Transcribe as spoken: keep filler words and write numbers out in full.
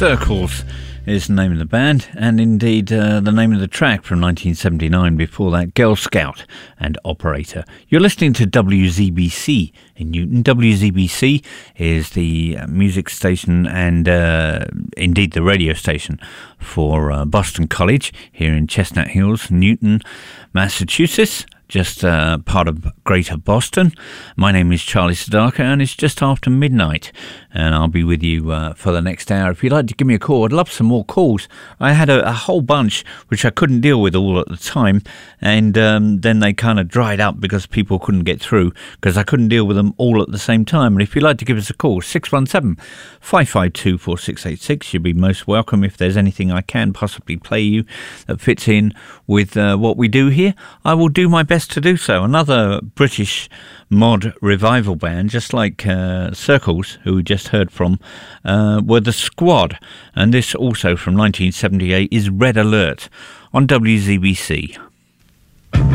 Circles is the name of the band, and indeed uh, the name of the track from nineteen seventy-nine. Before that, Girl Scout and Operator. You're listening to W Z B C in Newton. W Z B C is the music station and uh, indeed the radio station for uh, Boston College here in Chestnut Hills, Newton, Massachusetts. Just uh, part of Greater Boston. My name is Charlie Sedaka, and it's just after midnight, and I'll be with you uh, for the next hour. If you'd like to give me a call, I'd love some more calls. I had a, a whole bunch which I couldn't deal with all at the time, and um, then they kind of dried up because people couldn't get through because I couldn't deal with them all at the same time. And if you'd like to give us a call, six one seven, five five two, four six eight six, you'd be most welcome. If there's anything I can possibly play you that fits in with uh, what we do here, I will do my best to do so. Another British mod revival band, just like uh, Circles, who we just heard from, uh, were The Squad, and this also from nineteen seventy-eight is Red Alert on W Z B C.